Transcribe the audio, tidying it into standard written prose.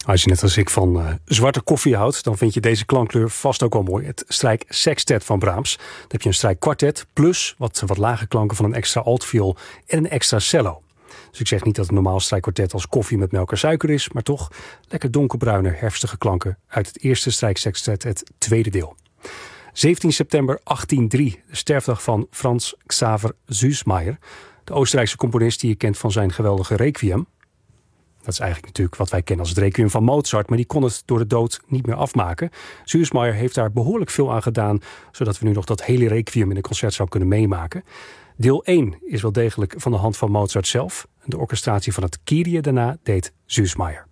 Als je net als ik van zwarte koffie houdt, dan vind je deze klankkleur vast ook wel mooi. Het strijksextet van Brahms. Dan heb je een strijkkwartet plus wat lage klanken van een extra altviool en een extra cello. Dus ik zeg niet dat het normaal strijkkwartet als koffie met melk en suiker is, maar toch lekker donkerbruine, herfstige klanken uit het eerste strijksextet, het tweede deel. 17 september 1803, de sterfdag van Franz Xaver Süssmayr, de Oostenrijkse componist die je kent van zijn geweldige Requiem. Dat is eigenlijk natuurlijk wat wij kennen als het Requiem van Mozart, maar die kon het door de dood niet meer afmaken. Süssmayr heeft daar behoorlijk veel aan gedaan, zodat we nu nog dat hele Requiem in een concertzaal kunnen meemaken. Deel 1 is wel degelijk van de hand van Mozart zelf. De orchestratie van het Kyrie daarna deed Süssmayr.